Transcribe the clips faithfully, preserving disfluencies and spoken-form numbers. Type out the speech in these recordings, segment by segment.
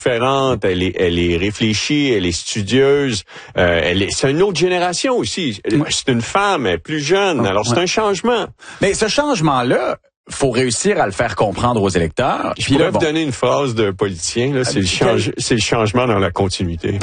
différente, elle est, elle est réfléchie, elle est studieuse, euh, elle est, c'est une autre génération aussi. C'est une femme, elle est plus jeune, alors c'est un changement. Mais ce changement-là, faut réussir à le faire comprendre aux électeurs. Je pourrais vous bon. donner une phrase de politicien, là, c'est, le change, c'est le changement dans la continuité.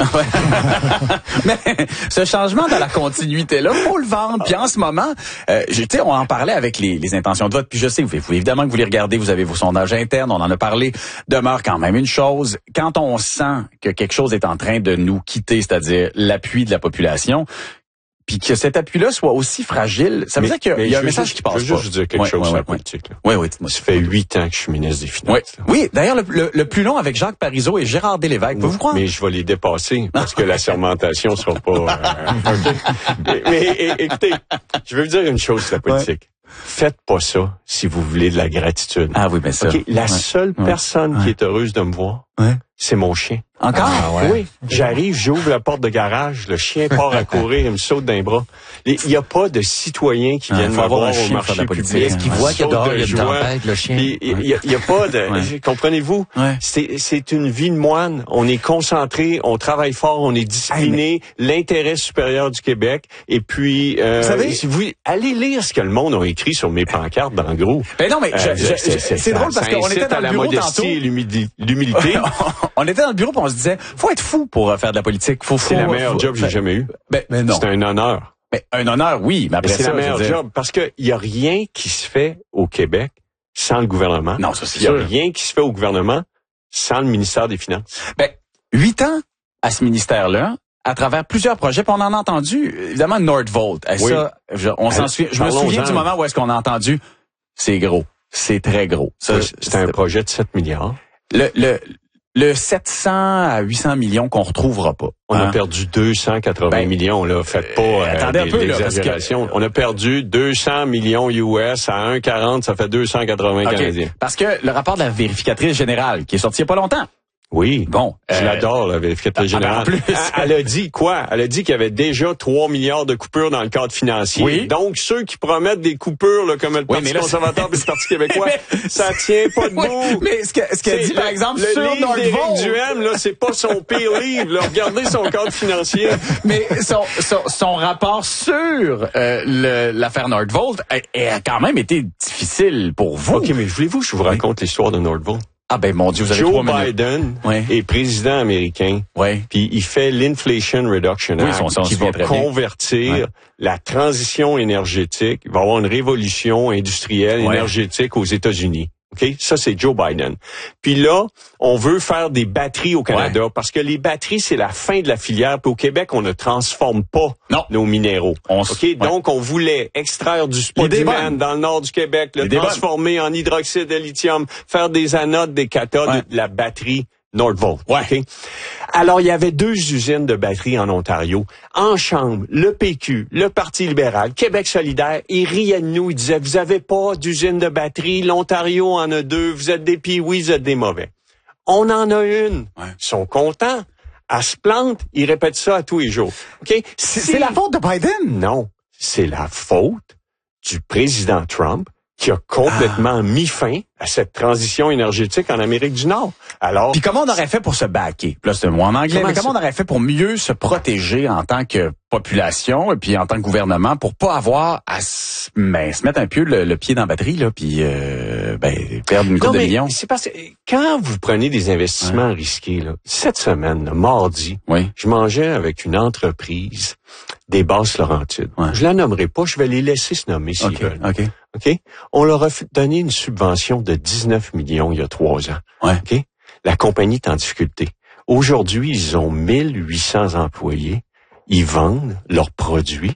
Mais ce changement dans la continuité-là, faut le vendre. Puis en ce moment, euh, tu sais, on en parlait avec les, les intentions de vote. Puis je sais, vous, vous, évidemment que vous les regardez, vous avez vos sondages internes, on en a parlé. Demeure quand même une chose, quand on sent que quelque chose est en train de nous quitter, c'est-à-dire l'appui de la population, puis que cet appui-là soit aussi fragile, ça veut mais, dire qu'il y a un message juste, qui passe pas. Je veux juste vous dire quelque ouais, chose ouais, sur ouais, la politique. Là. Oui, oui. Ça fait huit ans que je suis ministre des Finances. Oui, oui d'ailleurs, le, le, le plus long avec Jacques Parizeau et Gérard Delévesque. Pouvez-vous croire? Mais je vais les dépasser parce que la sermentation sera pas... Euh, mais, mais écoutez, je vais vous dire une chose sur la politique. Ouais. Faites pas ça si vous voulez de la gratitude. Ah oui, bien sûr. Okay? La ouais. seule ouais. personne ouais. qui est heureuse de me voir, ouais. c'est mon chien. Encore? Ah, ouais. Oui. J'arrive, j'ouvre la porte de garage, le chien part à courir, il me saute d'un bras. Il n'y a pas de citoyens qui viennent ah, me voir au marché public. Est-ce qu'il voit qu'il y a dehors, il y a une tempête, le chien? Il n'y a, a pas de... Ouais. Comprenez-vous? Ouais. C'est, c'est une vie de moine. On est concentré, on travaille fort, on est discipliné. Hey, mais... L'intérêt supérieur du Québec. Et puis, euh, vous savez, si vous allez lire ce que le monde a écrit sur mes pancartes dans le gros. Ben non, mais je, euh, je, c'est, c'est, c'est drôle parce qu'on était dans le bureau tantôt. Et l'humilité. On était dans le bureau et on se disait, faut être fou pour faire de la politique. Faut, c'est faut, la meilleure faut, job que j'ai jamais eu. Ben, ben non. C'est un honneur. Ben, un honneur, oui, mais après mais c'est ça, la meilleure job parce que il y a rien qui se fait au Québec sans le gouvernement. Non, ça c'est sûr. Il y a sûr. rien qui se fait au gouvernement sans le ministère des Finances. Ben, huit ans à ce ministère-là, à travers plusieurs projets, puis on en a entendu, évidemment, Nordvolt. Et oui. Ça, je, on s'en souvient, je me souviens du moment où est-ce qu'on a entendu, c'est gros, c'est très gros. Ça, c'est, c'est un projet de sept milliards. Le, le, le sept cents à huit cents millions qu'on retrouvera pas. On hein? a perdu deux cent quatre-vingts ben, millions, là. Faites pas euh, attendez des, un peu, l'exagération. Là, que... On a perdu deux cents millions U S à un virgule quarante, ça fait deux cent quatre-vingts okay. Canadiens. Parce que le rapport de la vérificatrice générale, qui est sorti il y a pas longtemps. Oui. Bon. Je euh, l'adore, la vérificatrice générale. En plus. Elle a dit quoi? Elle a dit qu'il y avait déjà trois milliards de coupures dans le cadre financier. Oui. Donc, ceux qui promettent des coupures, là, comme le Parti oui, là, conservateur et le Parti québécois, mais... ça tient pas debout. Oui, mais ce qu'elle ce qu dit, par exemple, le sur livre d'Éric Nordvolt. Duhem, là, c'est pas son pire livre, là. Regardez son cadre financier. Mais son, son, son rapport sur euh, le, l'affaire Nordvolt a, a quand même été difficile pour vous. OK, mais voulez-vous que je vous raconte oui. l'histoire de Nordvolt? Ah ben mon Dieu, vous avez Joe trois minutes. Biden ouais. est président américain. Ouais. Puis il fait l'Inflation Reduction Act oui, son, son qui va convertir ouais. la transition énergétique. Il va y avoir une révolution industrielle ouais. énergétique aux États-Unis. OK? Ça, c'est Joe Biden. Puis là, on veut faire des batteries au Canada ouais. parce que les batteries, c'est la fin de la filière. Puis au Québec, on ne transforme pas non. nos minéraux. On OK? Ouais. Donc, on voulait extraire du spodumène dans le nord du Québec, le transformer en hydroxyde de lithium, faire des anodes, des cathodes, ouais. de la batterie Nordvolt. Ouais. Okay? Alors, il y avait deux usines de batteries en Ontario. En chambre, le P Q, le Parti libéral, Québec solidaire, ils riaient de nous. Ils disaient, vous avez pas d'usine de batterie, l'Ontario en a deux, vous êtes des pis-oui, vous êtes des mauvais. On en a une. Ouais. Ils sont contents. Elle se plante, ils répètent ça à tous les jours. Okay? C'est, c'est la faute de Biden? Non. C'est la faute du président Trump qui a complètement ah. mis fin à cette transition énergétique en Amérique du Nord. Alors, puis comment on aurait fait pour se backer? Là, c'est un mot en anglais, comment mais comment ça... on aurait fait pour mieux se protéger en tant que population et puis en tant que gouvernement pour pas avoir à se, ben, se mettre un peu le, le pied dans la batterie là, puis euh, ben, perdre une couple de millions? C'est parce que quand vous prenez des investissements ouais. risqués, là, cette semaine, là, mardi, oui. je mangeais avec une entreprise des Basses-Laurentides. Ouais. Je la nommerai pas, je vais les laisser se nommer s'ils okay. veulent. OK. OK? On leur a donné une subvention de dix-neuf millions il y a trois ans. Ouais. OK? La compagnie est en difficulté. Aujourd'hui, ils ont mille huit cents employés. Ils vendent leurs produits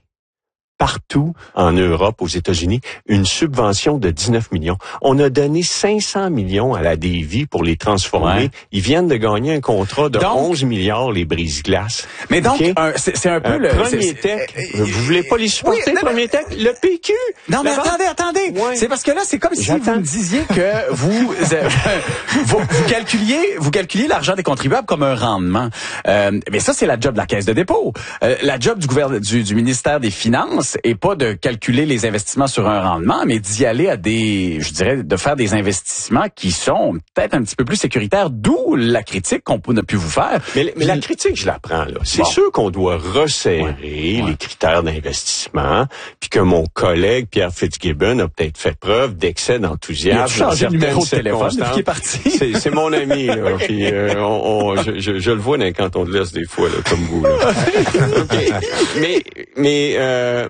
partout en Europe, aux États-Unis, une subvention de dix-neuf millions. On a donné cinq cents millions à la Davy pour les transformer. Ouais. Ils viennent de gagner un contrat de donc, onze milliards, les brise-glaces. Mais donc, okay? un, c'est, c'est un peu un le... Premier c'est, Tech, vous voulez pas les supporter, oui, Premier Tech? Le P Q! Non, mais attendez, attendez! Ouais. C'est parce que là, c'est comme si J'attends. vous me disiez que vous, euh, vous, vous calculiez vous calculiez l'argent des contribuables comme un rendement. Euh, mais ça, c'est la job de la Caisse de dépôt. Euh, la job du, gouvernement, du, du ministère des Finances, business est pas de calculer les investissements sur un rendement, mais d'y aller à des, je dirais, de faire des investissements qui sont peut-être un petit peu plus sécuritaires, d'où la critique qu'on a pu vous faire. Mais, mais la critique, je la prends, là. C'est bon. sûr qu'on doit resserrer ouais. les ouais. critères d'investissement, puis que mon collègue Pierre Fitzgibbon a peut-être fait preuve d'excès d'enthousiasme. Il a changé de numéro de téléphone depuis qu'il est parti. C'est, c'est mon ami, là. Puis, euh, on, on, je, je, je le vois dans les cantons de l'Est des fois, là, comme vous, là. Okay. Mais, mais, euh,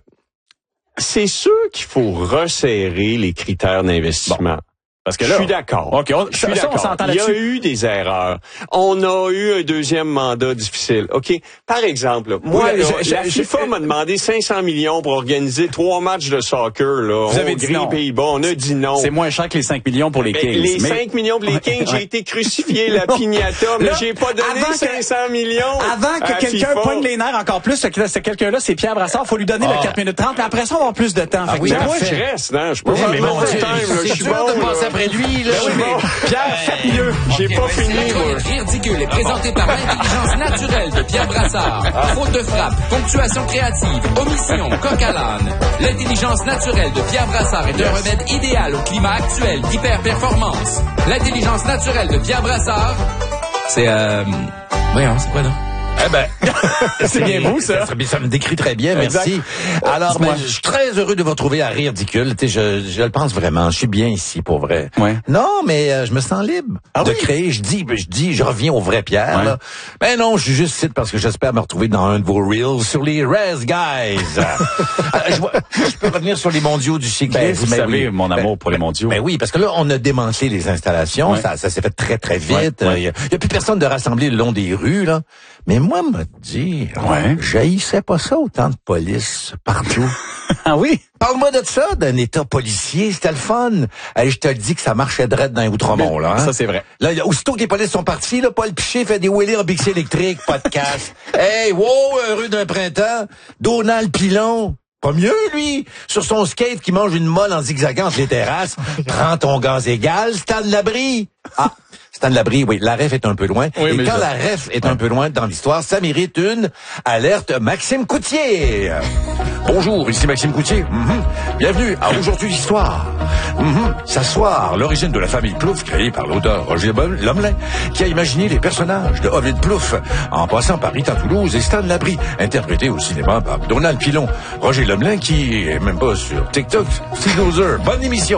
c'est sûr qu'il faut resserrer les critères d'investissement. Bon. Parce que là, je suis d'accord. Okay, on, je suis ça, d'accord. On s'entend Il y a là-dessus. eu des erreurs. On a eu un deuxième mandat difficile. OK. Par exemple, moi, oui, là, je, la je, FIFA je, m'a demandé cinq cents millions pour organiser trois matchs de soccer, là. Vous avez dit non. Pays-Bas. On a dit non. C'est moins cher que les cinq millions pour les Kings. Ben, les mais... cinq millions pour les Kings, j'ai été crucifié, la piñata, mais là, j'ai pas donné cinq cents millions. Avant que quelqu'un pogne les nerfs encore plus, ce quelqu'un-là, c'est Pierre Brassard. Faut lui donner oh. le quatre minutes trente, mais après ça, on va avoir plus de temps. Ah, oui, moi, je reste, hein. Je peux pas faire mon time, je suis bon. de passer après lui, là. Pierre, faites mieux. J'ai pas fini, moi. Ridicule est présenté par l'intelligence naturelle de Pierre Brassard. Faute de frappe, ponctuation créative, omission, coq à l'âne. L'intelligence naturelle de Pierre Brassard est un remède idéal au climat actuel d'hyper-performance. L'intelligence naturelle de Pierre Brassard, c'est euh... voyons, c'est quoi, non? Eh ben, c'est bien vous, ça. ça. Ça me décrit très bien, merci. Exact. Alors, ben, je suis très heureux de vous retrouver à Ridicule. Tu sais, je, je le pense vraiment. Je suis bien ici, pour vrai. Ouais. Non, mais euh, je me sens libre ah, de oui? créer. Je dis, je dis, je reviens au vrai Pierre. Ouais. Là. Ben non, je suis juste ici parce que j'espère me retrouver dans un de vos reels sur les Res Guys. euh, je, vois, je peux revenir sur les mondiaux du cyclisme. Ben, vous ben, savez, oui. mon amour ben, pour les mondiaux. Ben oui, parce que là, on a démantelé les installations. Ouais. Ça, ça s'est fait très, très vite. Il ouais. ouais. y, y a plus personne de rassembler le long des rues, là. Mais moi, me dire, ouais. j'haïssais pas ça autant de police partout. Ah oui? Parle-moi de ça, d'un état policier, c'était le fun. Hey, je te le dis que ça marchait drette dans les Outremont, là. Hein? Ça, c'est vrai. Là, aussitôt que les polices sont partis, là, Paul Piché fait des wheelies en bixi électrique, pas de casse. Hey, wow, heureux d'un printemps. Donald Pilon. Pas mieux, lui. Sur son skate qui mange une molle en zigzagant entre les terrasses. Prends ton gaz égal, Stan Labrie. Ah. Stan Labrie, oui, la ref est un peu loin. Oui, et quand je... la ref est ouais. un peu loin dans l'histoire, ça mérite une alerte Maxime Coutier. Bonjour, ici Maxime Coutier. Mm-hmm. Bienvenue à Aujourd'hui l'Histoire. Mm-hmm. S'asseoir, l'origine de la famille Plouffe, créée par l'auteur Roger Lomelin, qui a imaginé les personnages de Ovid Plouffe, en passant par Rita Toulouse et Stan Labrie, interprété au cinéma par Donald Pilon. Roger Lomelin, qui est même pas sur TikTok, c'est loser. Bonne émission.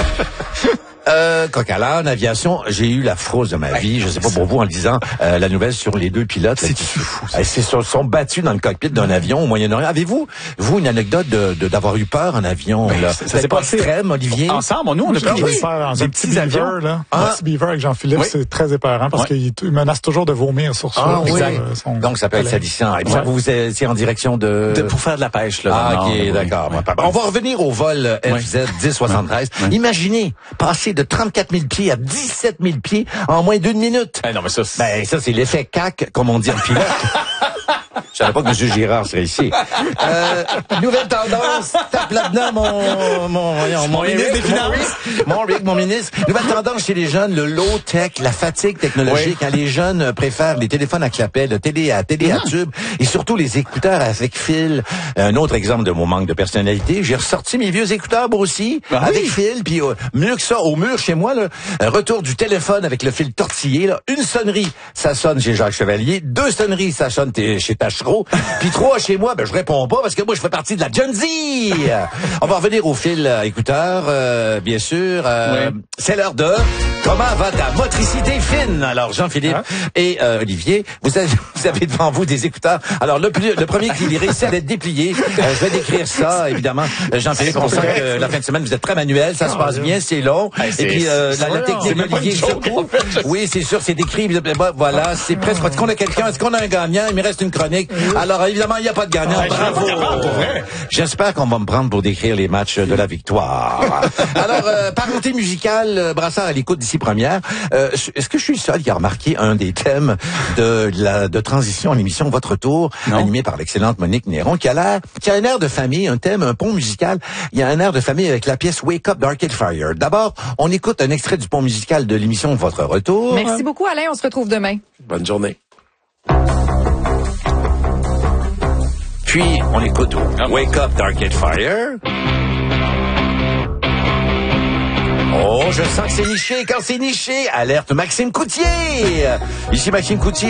Euh, coq à l'âne, aviation, j'ai eu la frousse de ma vie, je sais pas pour vous, en lisant euh, la nouvelle sur les deux pilotes. C'est fou. Ils se sont, sont battus dans le cockpit d'un avion au Moyen-Orient. Avez-vous, vous, une anecdote de, de d'avoir eu peur en avion? Ben, là? Ça, ça s'est pas extrême, Olivier? Ensemble, nous, on a pris des, peur dans des un petits petit avions. Beaver, là. Ah. Un petit Beaver avec Jean-Philippe, oui. c'est très épeurant parce oui. qu'il menace toujours de vomir sur ah, ça. Oui. Euh, son Donc, ça peut être salissant. Et puis, ouais. vous êtes en direction de... de... Pour faire de la pêche, là. Ah, ok, non, d'accord. Oui. On va revenir au vol F Z dix soixante-treize. Oui. Imaginez, passer de trente-quatre mille pieds à dix-sept mille pieds en moins d'une minute. Eh non, mais ça, c'est... Ben, ça, c'est l'effet C A C, comme on dit en pilote. Je savais pas que M. Girard serait ici. Euh, nouvelle tendance. Tape là-dedans, mon, mon, mon, mon ministre des Finances. Mon Rick, mon ministre. Nouvelle tendance chez les jeunes, le low-tech, la fatigue technologique. Oui. Quand les jeunes préfèrent les téléphones à clapet, le télé à télé à tube, et surtout les écouteurs avec fil. Un autre exemple de mon manque de personnalité, j'ai ressorti mes vieux écouteurs, moi aussi, ah, avec oui. fil, puis euh, mieux que ça, au mur chez moi, là, un retour du téléphone avec le fil tortillé, là, une sonnerie, ça sonne chez Jacques Chevalier, deux sonneries, ça sonne chez Tachereau, puis trois chez moi, ben je réponds pas parce que moi je fais partie de la Gen Z. On va revenir au fil euh, écouteur, euh, bien sûr. Euh, oui. C'est l'heure de comment va ta motricité fine. Alors Jean-Philippe hein? et euh, Olivier, vous avez, vous avez devant vous des écouteurs. Alors le, plus, le premier qui réussit à être déplié, euh, je vais décrire ça évidemment. Jean-Philippe, on sent que la fin de semaine vous êtes très manuel, ça se passe bien, c'est long. Hey, c'est, et puis euh, la, la technique d'Olivier, oui c'est sûr, c'est décrit. Voilà, c'est presque. Est-ce qu'on a quelqu'un? Est-ce qu'on a un gagnant? Il me reste une chronique. Alors évidemment, il n'y a pas de gagnant. Ah, bravo. J'espère qu'on va me prendre pour décrire les matchs de la victoire. Alors, euh, parenté musicale, Brassard à l'écoute d'ici première. Euh, est-ce que je suis le seul qui a remarqué un des thèmes de la de transition à l'émission Votre Tour, non. animée par l'excellente Monique Néron, qui a l'air, qui a un air de famille, un thème, un pont musical. Il y a un air de famille avec la pièce Wake Up d'Arcade Fire. D'abord, on écoute un extrait du pont musical de l'émission Votre Retour. Merci beaucoup, Alain. On se retrouve demain. Bonne journée. puis, on écoute Wake Up d'Arcade Fire. Oh, je sens que c'est niché. Quand c'est niché, alerte Maxime Coutier. Ici Maxime Coutier.